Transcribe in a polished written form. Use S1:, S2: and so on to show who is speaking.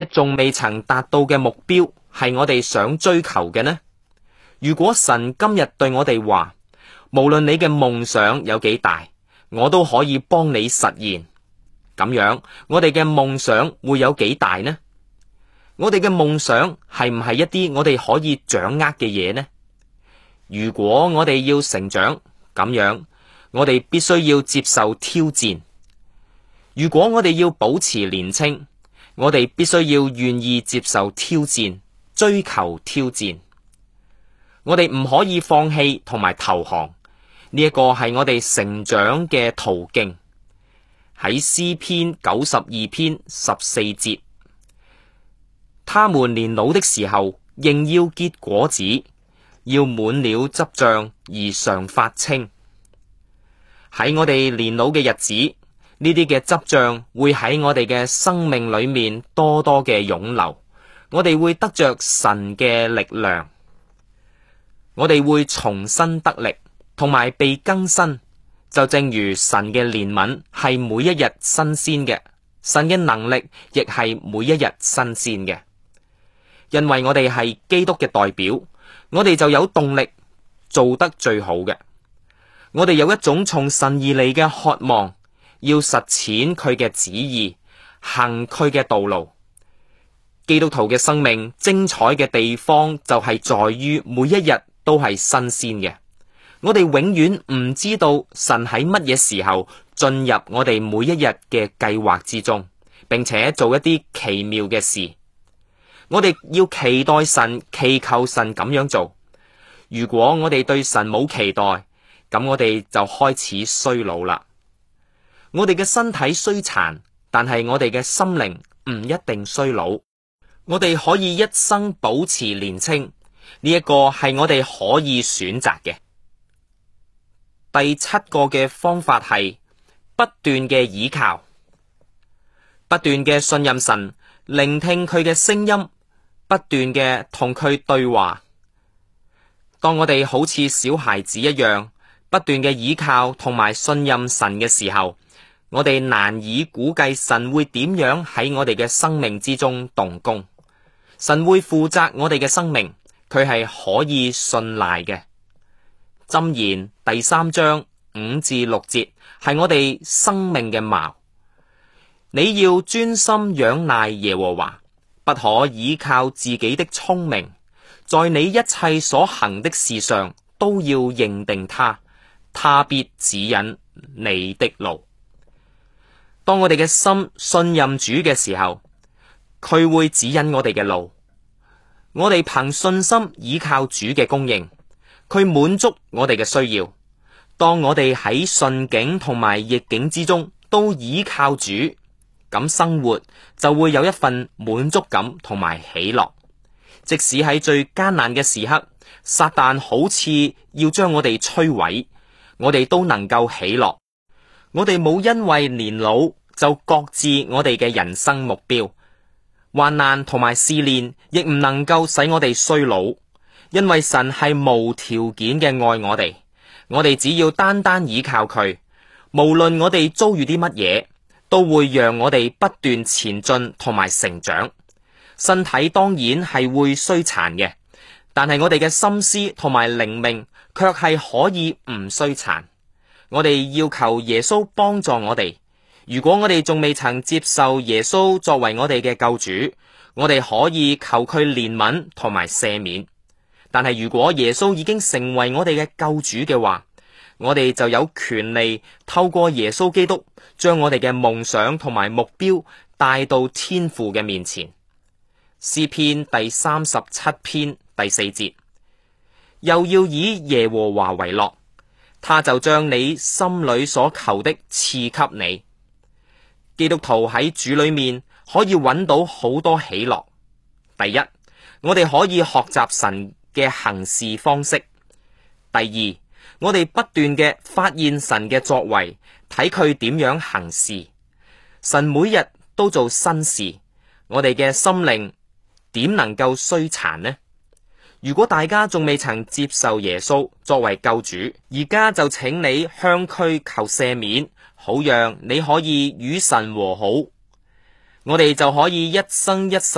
S1: 仲未曾達到嘅目標係我哋想追求嘅呢？如果神今日對我哋話，無論你嘅夢想有幾大，我都可以幫你實現，咁樣我哋嘅夢想會有幾大呢？我哋嘅夢想係唔係一啲我哋可以掌握嘅嘢呢？如果我哋要成長，咁樣我哋必須要接受挑戰。如果我哋要保持年輕，我哋必須要願意接受挑戰，追求挑戰。我哋唔可以放棄同埋投降，呢一個係我哋成長嘅途徑。喺詩篇92篇14節，他們年老的時候仍要結果子，要滿了汁漿而常發青。喺我哋年老嘅日子，呢啲嘅汁漿會喺我哋嘅生命裏面多多嘅湧流，我哋會得着神嘅力量，我哋會重新得力，同埋被更新。就正如神嘅憐憫係每一日新鮮嘅，神嘅能力亦係每一日新鮮嘅。因為我哋係基督嘅代表，我哋就有動力做得最好嘅。我哋有一種從神而嚟嘅渴望，要實踐佢嘅旨意，行佢嘅道路。基督徒嘅生命精彩嘅地方就係在於每一日都係新鮮嘅。我哋永遠唔知道神喺乜嘢時候進入我哋每一日嘅計劃之中，並且做一啲奇妙嘅事。我哋要期待神，祈求神咁樣做。如果我哋對神冇期待，咁我哋就開始衰老啦。我哋嘅身體衰殘，但係我哋嘅心靈唔一定衰老。我哋可以一生保持年輕，呢一個係我哋可以選擇嘅。第7個嘅方法係不斷嘅倚靠，不斷嘅信任神，聆聽佢嘅聲音，不斷嘅同佢對話。當我哋好似小孩子一樣，不斷嘅倚靠同埋信任神嘅時候，我哋難以估計神會點樣喺我哋嘅生命之中動工。神會負責我哋嘅生命，佢係可以信賴嘅。箴言第3章5至6節係我哋生命嘅錨。你要專心仰賴耶和華，不可倚靠自己的聰明，在你一切所行的事上都要認定他，他必指引你的路。當我哋嘅心信任主嘅時候，佢會指引我哋嘅路。我哋憑信心倚靠主嘅供應，佢滿足我哋嘅需要。當我哋喺順境同埋逆境之中都倚靠主，咁生活就會有一份滿足感同埋喜樂。即使喺最艱難嘅時刻，撒旦好似要將我哋摧毀，我哋都能夠喜樂。我哋冇因為年老就擱置我哋嘅人生目標。患難同埋試煉亦唔能夠使我哋衰老，因為神係無條件嘅愛我哋。我哋只要單單倚靠佢，無論我哋遭遇啲乜嘢，都會讓我哋不斷前進同埋成長。身體當然係會衰殘嘅，但係我哋嘅心思同埋靈命卻係可以唔衰殘。我哋要求耶穌幫助我哋。如果我哋仲未曾接受耶穌作為我哋嘅救主，我哋可以求佢憐憫同埋赦免。但係如果耶穌已經成為我哋嘅救主嘅話，我哋就有權利透過耶穌基督將我哋嘅夢想同埋目標帶到天父嘅面前。詩篇第37篇第4節，又要以耶和華為樂，他就將你心裏所求的賜給你。基督徒喺主裏面可以揾到好多喜樂。第一，我哋可以學習神嘅行事方式。第二，我哋不斷嘅發現神嘅作為，睇佢點樣行事。神每日都做新事，我哋嘅心靈點能夠衰殘呢？如果大家仲未曾接受耶穌作為救主，而家就請你向佢求赦免，好讓你可以與神和好，我哋就可以一生一世